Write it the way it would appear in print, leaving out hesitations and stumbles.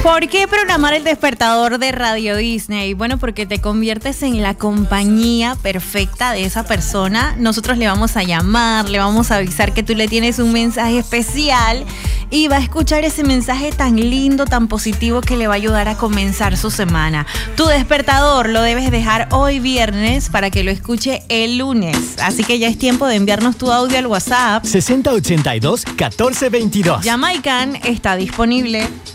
¿Por qué programar el despertador de Radio Disney? Bueno, porque te conviertes en la compañía perfecta de esa persona. Nosotros le vamos a llamar, le vamos a avisar que tú le tienes un mensaje especial y va a escuchar ese mensaje tan lindo, tan positivo que le va a ayudar a comenzar su semana. Tu despertador lo debes dejar hoy viernes para que lo escuche el lunes. Así que ya es tiempo de enviarnos tu audio al WhatsApp. 6082-1422. Jamaican está disponible.